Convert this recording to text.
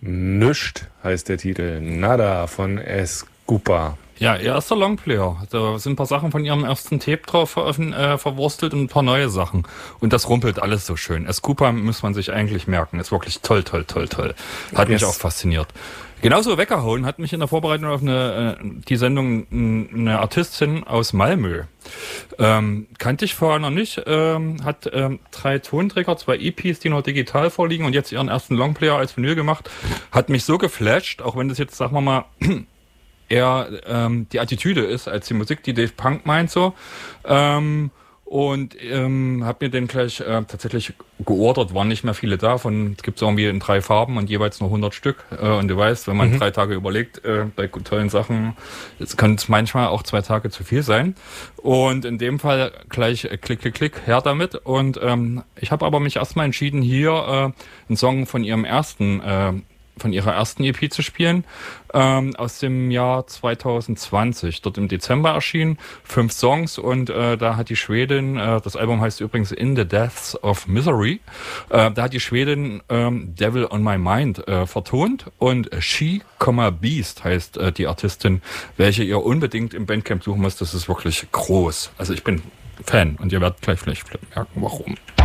Nüscht heißt der Titel. Nada von Escupa. Ja, ihr erster Longplayer. Da sind ein paar Sachen von ihrem ersten Tape drauf verwurstelt und ein paar neue Sachen. Und das rumpelt alles so schön. Escupa muss man sich eigentlich merken. Ist wirklich toll, toll, toll, toll. Hat mich auch fasziniert. Genauso weggehauen hat mich in der Vorbereitung auf die Sendung eine Artistin aus Malmö. Kannte ich vorher noch nicht. Hat 3 Tonträger, 2 EPs, die noch digital vorliegen und jetzt ihren ersten Longplayer als Vinyl gemacht. Hat mich so geflasht, auch wenn das jetzt, sagen wir mal, eher die Attitüde ist als die Musik, die Dave Punk meint so. Und habe mir den gleich tatsächlich geordert, waren nicht mehr viele davon. Es gibt irgendwie in 3 Farben und jeweils nur 100 Stück. Und du weißt, wenn man 3 Tage überlegt, bei tollen Sachen, es kann es manchmal auch 2 Tage zu viel sein. Und in dem Fall gleich klick, klick, klick, her damit. Und ich habe aber mich erstmal entschieden, hier einen Song von ihrer ersten EP zu spielen, aus dem Jahr 2020, dort im Dezember erschienen, 5 Songs und da hat die Schwedin, das Album heißt übrigens In the Depths of Misery, da hat die Schwedin Devil on My Mind vertont und She, Beast heißt die Artistin, welche ihr unbedingt im Bandcamp suchen müsst, das ist wirklich groß. Also ich bin Fan und ihr werdet gleich vielleicht merken, warum.